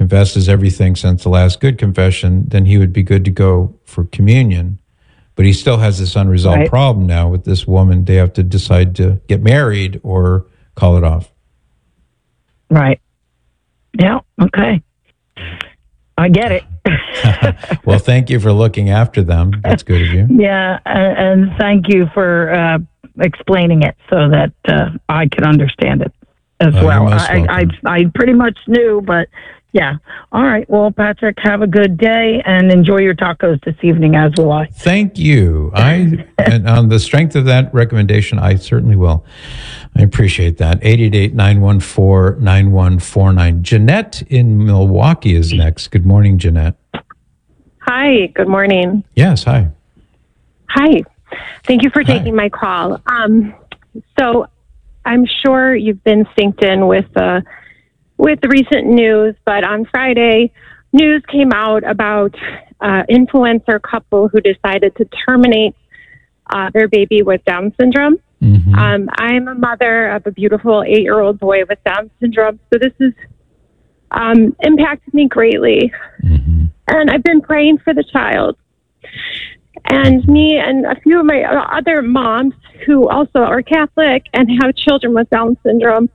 confesses everything since the last good confession, then he would be good to go for communion. But he still has this unresolved problem now with this woman. They have to decide to get married or call it off. Right. Yeah. Okay. I get it. Well, thank you for looking after them. That's good of you. Yeah. And thank you for explaining it so that I could understand it as well. I pretty much knew, but yeah. All right. Well, Patrick, have a good day and enjoy your tacos this evening, as will I. Thank you. And on the strength of that recommendation, I certainly will. I appreciate that. 888-914-9149. Jeanette in Milwaukee is next. Good morning, Jeanette. Hi. Good morning. Yes. Hi. Hi. Thank you for taking my call. So I'm sure you've been synced in with the recent news, but on Friday, news came out about influencer couple who decided to terminate their baby with Down syndrome. Mm-hmm. I'm a mother of a beautiful 8-year-old boy with Down syndrome, so this has impacted me greatly. Mm-hmm. And I've been praying for the child. And me and a few of my other moms who also are Catholic and have children with Down syndrome,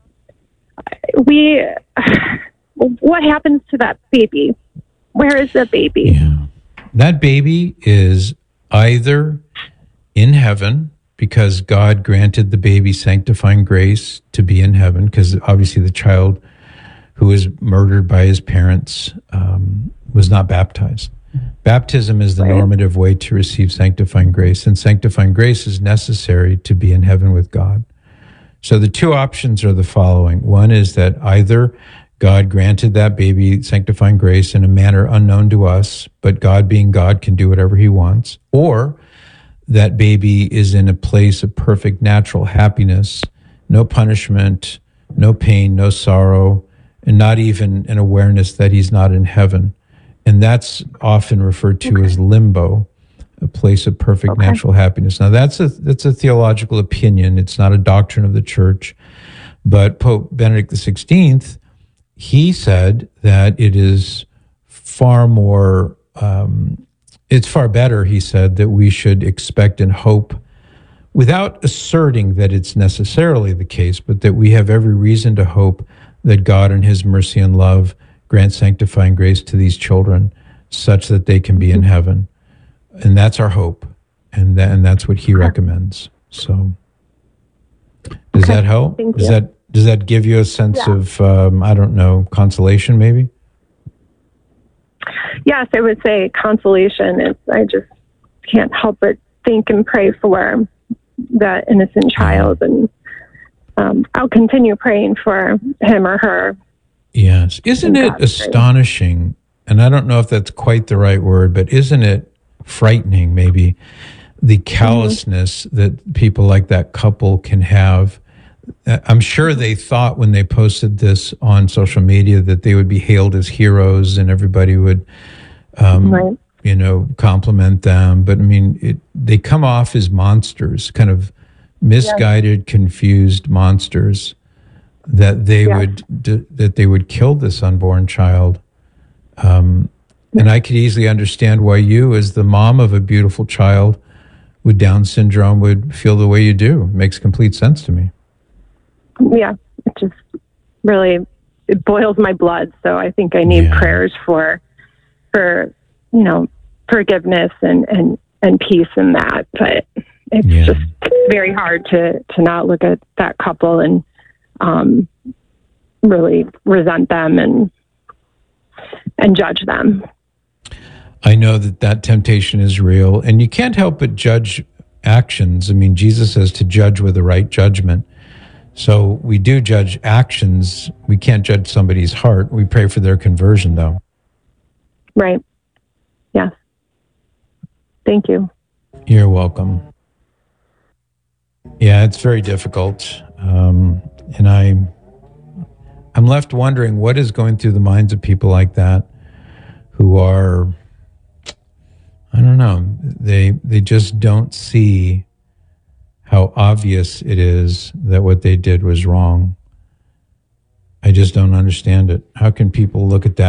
what happens to that baby? Where is the baby? Yeah. That baby is either in heaven because God granted the baby sanctifying grace to be in heaven, because obviously the child who was murdered by his parents was not baptized. Baptism is the normative way to receive sanctifying grace, and sanctifying grace is necessary to be in heaven with God. So the two options are the following. One is that either God granted that baby sanctifying grace in a manner unknown to us, but God being God can do whatever he wants, or that baby is in a place of perfect natural happiness, no punishment, no pain, no sorrow, and not even an awareness that he's not in heaven. And that's often referred to as limbo, a place of perfect natural happiness. Now, that's a theological opinion. It's not a doctrine of the church. But Pope Benedict XVI, he said that it is far more, it's far better, he said, that we should expect and hope, without asserting that it's necessarily the case, but that we have every reason to hope that God in his mercy and love grant sanctifying grace to these children such that they can be in heaven. And that's our hope. And that's what he recommends. So does that help? Does that give you a sense of, I don't know, consolation maybe? Yes, I would say consolation. I just can't help but think and pray for that innocent child. And I'll continue praying for him or her. Yes. Isn't it astonishing, and I don't know if that's quite the right word, but isn't it frightening maybe, the callousness that people like that couple can have? I'm sure they thought when they posted this on social media that they would be hailed as heroes and everybody would, compliment them. But I mean, they come off as monsters, kind of misguided, confused monsters. That they would kill this unborn child, and I could easily understand why you, as the mom of a beautiful child with Down syndrome, would feel the way you do. It makes complete sense to me. Yeah, it just really boils my blood. So I think I need prayers for forgiveness and peace in that. But it's just very hard to not look at that couple and really resent them and judge them. I know that temptation is real, and you can't help but judge actions. I mean, Jesus says to judge with the right judgment. So we do judge actions. We can't judge somebody's heart. We pray for their conversion, though. Right. Yes. Thank you. You're welcome. Yeah, it's very difficult. And I'm left wondering what is going through the minds of people like that who are, I don't know, they just don't see how obvious it is that what they did was wrong. I just don't understand it. How can people look at that